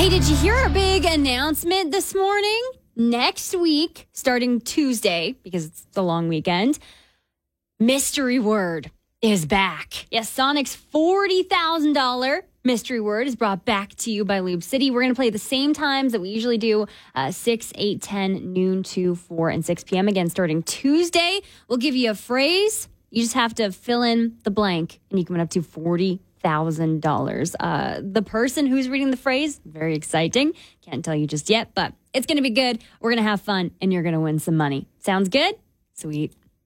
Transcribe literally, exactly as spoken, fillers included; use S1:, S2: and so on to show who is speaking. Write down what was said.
S1: Hey, did you hear our big announcement this morning? Next week, starting Tuesday, because it's the long weekend, Mystery Word is back. Yes, Sonic's forty thousand dollars Mystery Word is brought back to you by Lube City. We're going to play the same times that we usually do, uh, six, eight, ten, noon, two, four, and six p.m. Again, starting Tuesday. We'll give you a phrase. You just have to fill in the blank, and you can win up to forty thousand dollars. Uh, the person who's reading the phrase, very exciting. Can't tell you just yet, but it's going to be good. We're going to have fun, and you're going to win some money. Sounds good? Sweet.